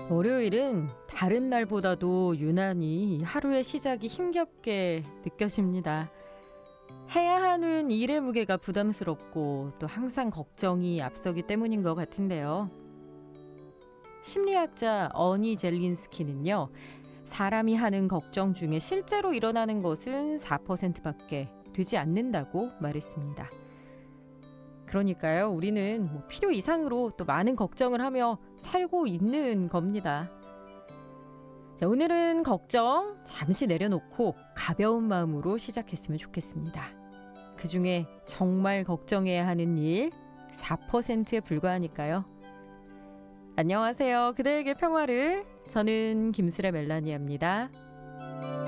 월요일은 다른 날보다도 유난히 하루의 시작이 힘겹게 느껴집니다. 해야 하는 일의 무게가 부담스럽고 또 항상 걱정이 앞서기 때문인 것 같은데요. 심리학자 어니 젤린스키는요, 사람이 하는 걱정 중에 실제로 일어나는 것은 4%밖에 되지 않는다고 말했습니다. 그러니까요, 우리는 필요 이상으로 또 많은 걱정을 하며 살고 있는 겁니다. 자, 오늘은 걱정 잠시 내려놓고 가벼운 마음으로 시작했으면 좋겠습니다. 그 중에 정말 걱정해야 하는 일 4%에 불과하니까요. 안녕하세요. 그대에게 평화를. 저는 김수래 멜라니아입니다.